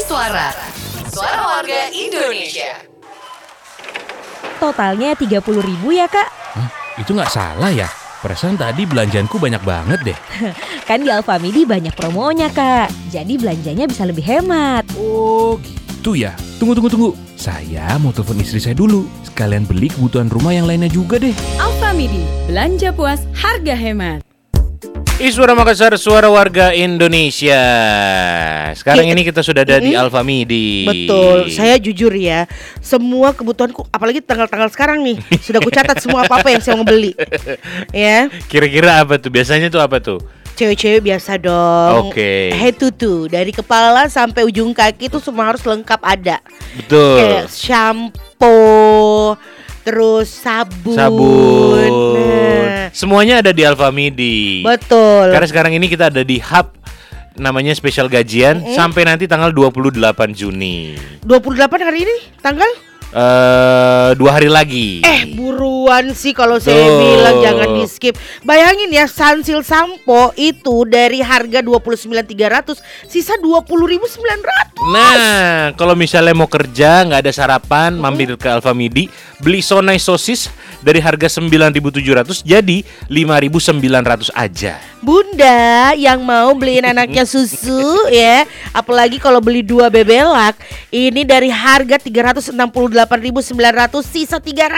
Suara Warga Indonesia. Totalnya 30.000 ya Kak? Itu nggak salah ya? Perasaan tadi belanjaanku banyak banget deh. Kan di Alfamidi banyak promonya Kak. Jadi belanjanya bisa lebih hemat. Oh gitu ya. Tunggu. Saya mau telepon istri saya dulu. Sekalian beli kebutuhan rumah yang lainnya juga deh. Alfamidi, belanja puas, harga hemat. Suara Makassar, suara warga Indonesia. Sekarang ini kita sudah ada di Alfamidi. Betul, saya jujur ya, semua kebutuhanku, apalagi tanggal-tanggal sekarang nih, sudah kucatat semua apa yang saya mau beli. Ya. Kira-kira apa tuh? Biasanya tuh apa tuh? Cewek-cewek biasa dong. Oke. Head to toe, dari kepala sampai ujung kaki itu semua harus lengkap ada. Betul. Kayak shampoo, terus sabun. Nah, Semuanya ada di Alfamidi. betul. Karena sekarang ini kita ada di hub namanya spesial gajian sampai nanti tanggal 28 Juni. 28 hari ini tanggal? 2 hari lagi. Buruan sih kalau saya Tuh. bilang jangan di skip. Bayangin ya, Sunsilk Sampo itu dari harga 29.300 sisa 20.900. Nah, kalau misalnya mau kerja nggak ada sarapan, mampir ke Alfamidi, beli sonai sosis dari harga 9.700 jadi 5.900 aja. Bunda yang mau beliin anaknya susu ya, apalagi kalau beli 2 bebelak, ini dari harga 368.900 sisa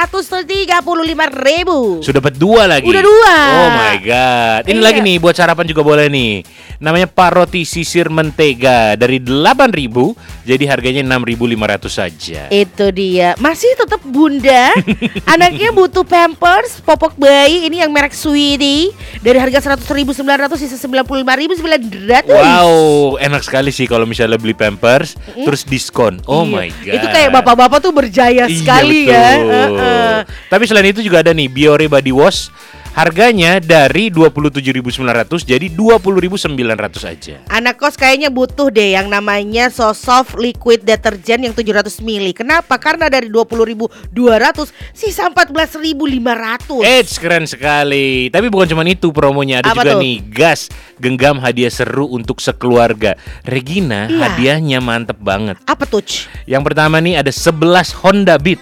335.000. Sudah dapat 2 lagi. Udah 2. Oh my god. Ini Iya. lagi nih buat sarapan juga boleh nih. Namanya paroti sisir mentega dari 8.000 jadi harganya 6.500 saja. Itu dia. Masih tetap Bunda. Anaknya butuh Pampers popok bayi ini yang merek Sweetie dari harga 100.900 sisa 95.900. Wow, enak sekali sih kalau misalnya beli Pampers terus diskon. Oh Iya. my god. Itu kayak bapak-bapak tuh berjaya sekali betul. ya. Tapi selain itu juga ada nih Biore Body Wash. Harganya dari 27.900 jadi 20.900 aja. Anak kos kayaknya butuh deh yang namanya Sosoft Liquid Detergent yang 700 ml. Kenapa? Karena dari 20.200 sisa 14.500. Keren sekali. Tapi bukan cuma itu promonya, ada Apa juga tuh? nih gas genggam hadiah seru untuk sekeluarga. Regina, Iya. hadiahnya mantep banget. Apa tuh? Yang pertama nih ada 11 Honda Beat.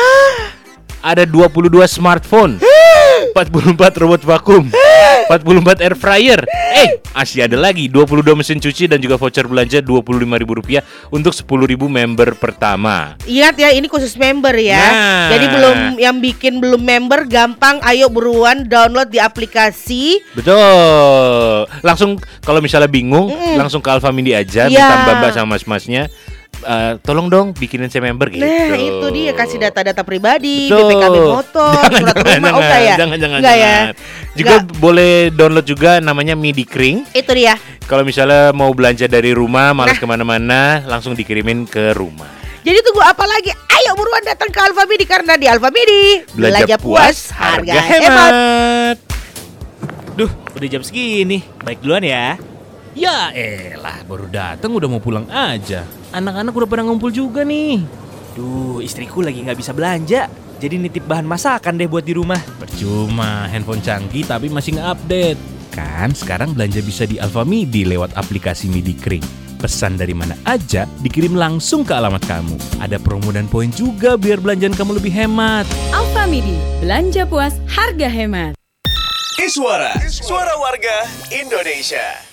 Ada 22 smartphone. 44 robot vakum. 44 air fryer. Masih ada lagi 22 mesin cuci dan juga voucher belanja Rp25.000 untuk 10.000 member pertama. Ingat ya, ini khusus member ya. Nah. Jadi belum member gampang, ayo buruan download di aplikasi. Betul. Langsung kalau misalnya bingung, langsung ke Alfamidi aja, Iya. minta mbak-mbak sama mas-masnya. Tolong dong bikinin saya member gitu. Nah, itu dia, kasih data-data pribadi, Betul. BPKB motor, surat rumah, enggak ya? Jangan. Enggak ya? Juga Enggak. boleh download juga namanya Midi Kring. Itu dia. Kalau misalnya mau belanja dari rumah, malas kemana-mana, langsung dikirimin ke rumah. Jadi tunggu apa lagi? Ayo buruan datang ke Alfamidi karena di Alfamidi Belanja puas, harga hemat. Duh, udah jam segini. Baik duluan ya. Ya elah, baru datang udah mau pulang aja. Anak-anak udah pada ngumpul juga nih. Duh, istriku lagi nggak bisa belanja. Jadi nitip bahan masakan deh buat di rumah. Percuma, handphone canggih tapi masih nggak update. Kan sekarang belanja bisa di Alfamidi lewat aplikasi Midi Kring. Pesan dari mana aja dikirim langsung ke alamat kamu. Ada promo dan poin juga biar belanjaan kamu lebih hemat. Alfamidi, belanja puas, harga hemat. Suara warga Indonesia.